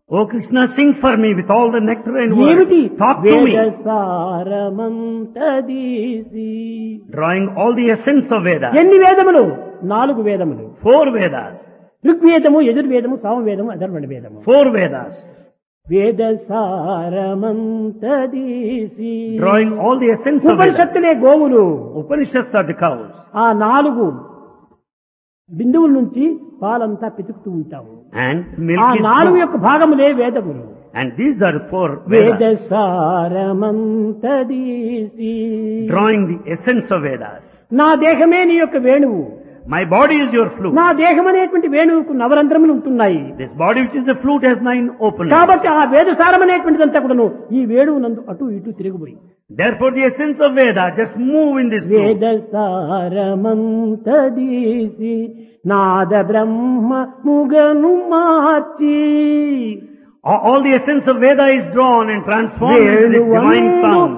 Oh Krishna, sing for me with all the nectar and words. ఏమిటి Talk to me. వేదసారమంతదీసి. Drawing all the essence of Vedas. ఎన్ని వేదములు? 4 వేదములు. 4 Vedas. ఋగ్వేదము, యజుర్వేదము, సామవేదము, Atharvana వేదము. 4 Vedas. వేదసారమంతదీసి. Drawing all the essence of Vedas. ఉపనిషత్తులే గోవులు. Upanishads are the cows. ఆ 4 బిందువుల నుంచి పాలంతా పితుకుతూ ఉంటాము. And ఆ milk is 4 flowing. యొక్క భాగములే వేదములు. And these are 4 Vedas. వేదసారమంతదీసి. Drawing the essence of Vedas. నా దేహమే నీ యొక్క వేణువు. My body is your flute. నా దేహం అనేటువంటి వేణువుకు నవరంధ్రములు ఉంటున్నాయి. This body which is a flute has 9 openings. కాబట్టి ఆ వేదసారం అనేటువంటిదంతా కూడాను ఈ వేణువు నందు అటు ఇటు తిరుగుపోయి. Therefore the essence of Veda just move in this flute. వేదసారమంతదీసి Nada Brahma ముగను March. All the essence of Veda is drawn and transformed into the divine sound.